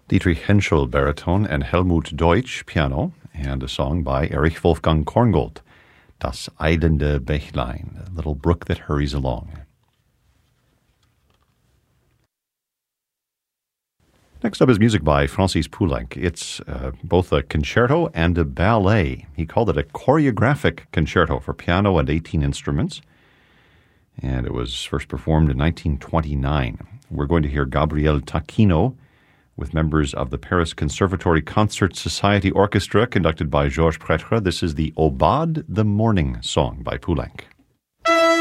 Dietrich Henschel, baritone, and Helmut Deutsch, piano, and a song by Erich Wolfgang Korngold, Das eilende Bächlein, a little brook that hurries along. Next up is music by Francis Poulenc. It's both a concerto and a ballet. He called it a choreographic concerto for piano and 18 instruments, and it was first performed in 1929. We're going to hear Gabriel Tacchino with members of the Paris Conservatory Concert Society Orchestra, conducted by Georges Prêtre. This is the Aubade, the Morning Song by Poulenc.